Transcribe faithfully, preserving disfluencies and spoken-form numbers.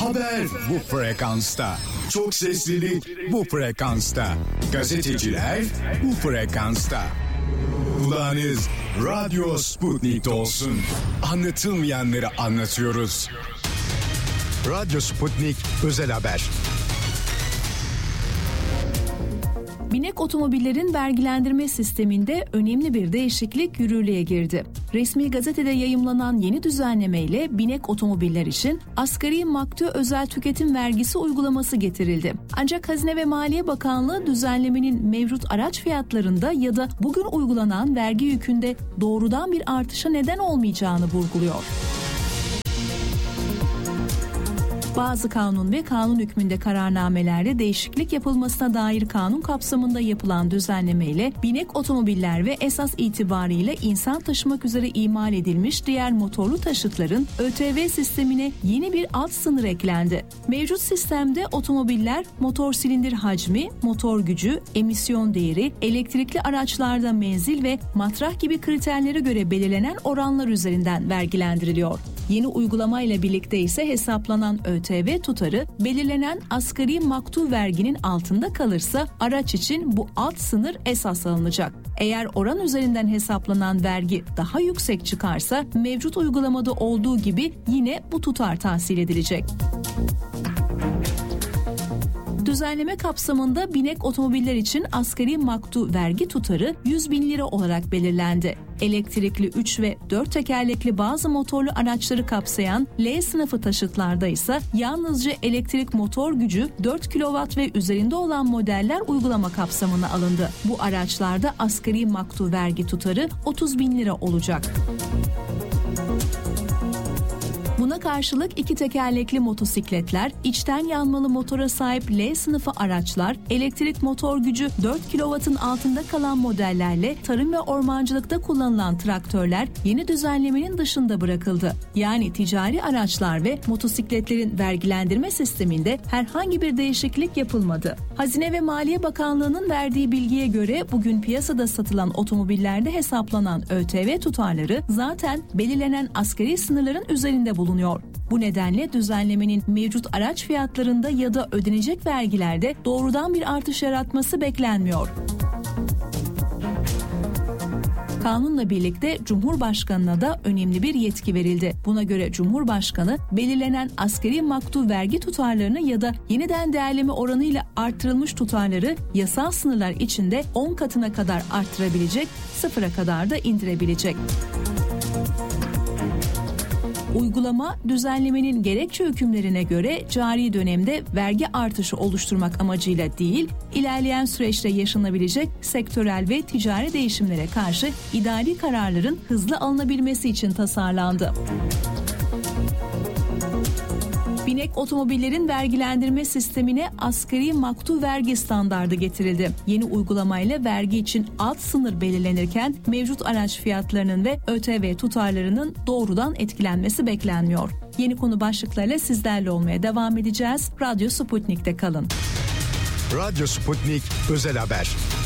Haber bu frekansta. Çok seslilik bu frekansta. Gazeteciler bu frekansta. Kulağınız Radyo Sputnik'te olsun. Anlatılmayanları anlatıyoruz. Radyo Sputnik Özel Haber. Binek otomobillerin vergilendirme sisteminde önemli bir değişiklik yürürlüğe girdi. Resmi gazetede yayımlanan yeni düzenlemeyle binek otomobiller için asgari maktu özel tüketim vergisi uygulaması getirildi. Ancak Hazine ve Maliye Bakanlığı düzenlemenin mevcut araç fiyatlarında ya da bugün uygulanan vergi yükünde doğrudan bir artışa neden olmayacağını vurguluyor. Bazı kanun ve kanun hükmünde kararnamelerde değişiklik yapılmasına dair kanun kapsamında yapılan düzenlemeyle binek otomobiller ve esas itibariyle insan taşımak üzere imal edilmiş diğer motorlu taşıtların ÖTV sistemine yeni bir alt sınır eklendi. Mevcut sistemde otomobiller motor silindir hacmi, motor gücü, emisyon değeri, elektrikli araçlarda menzil ve matrah gibi kriterlere göre belirlenen oranlar üzerinden vergilendiriliyor. Yeni uygulamayla birlikte ise hesaplanan ÖTV tutarı belirlenen asgari maktu verginin altında kalırsa araç için bu alt sınır esas alınacak. Eğer oran üzerinden hesaplanan vergi daha yüksek çıkarsa mevcut uygulamada olduğu gibi yine bu tutar tahsil edilecek. Düzenleme kapsamında binek otomobiller için asgari maktu vergi tutarı yüz bin lira olarak belirlendi. Elektrikli üç ve dört tekerlekli bazı motorlu araçları kapsayan L sınıfı taşıtlarda ise yalnızca elektrik motor gücü dört kilowatt ve üzerinde olan modeller uygulama kapsamına alındı. Bu araçlarda asgari maktu vergi tutarı otuz bin lira olacak. Buna karşılık iki tekerlekli motosikletler, içten yanmalı motora sahip L sınıfı araçlar, elektrik motor gücü dört kilowattın altında kalan modellerle tarım ve ormancılıkta kullanılan traktörler yeni düzenlemenin dışında bırakıldı. Yani ticari araçlar ve motosikletlerin vergilendirme sisteminde herhangi bir değişiklik yapılmadı. Hazine ve Maliye Bakanlığı'nın verdiği bilgiye göre bugün piyasada satılan otomobillerde hesaplanan ÖTV tutarları zaten belirlenen asgari sınırların üzerinde bulunuyor. Bu nedenle düzenlemenin mevcut araç fiyatlarında ya da ödenecek vergilerde doğrudan bir artış yaratması beklenmiyor. Kanunla birlikte Cumhurbaşkanı'na da önemli bir yetki verildi. Buna göre Cumhurbaşkanı belirlenen asgari maktu vergi tutarlarını ya da yeniden değerleme oranıyla artırılmış tutarları yasal sınırlar içinde on katına kadar arttırabilecek, sıfıra kadar da indirebilecek. Uygulama düzenlemenin gerekçe hükümlerine göre cari dönemde vergi artışı oluşturmak amacıyla değil, ilerleyen süreçte yaşanabilecek sektörel ve ticari değişimlere karşı idari kararların hızlı alınabilmesi için tasarlandı. Binek otomobillerin vergilendirme sistemine asgari maktu vergi standardı getirildi. Yeni uygulamayla vergi için alt sınır belirlenirken mevcut araç fiyatlarının ve ÖTV tutarlarının doğrudan etkilenmesi beklenmiyor. Yeni konu başlıklarıyla sizlerle olmaya devam edeceğiz. Radyo Sputnik'te kalın. Radyo Sputnik Özel Haber.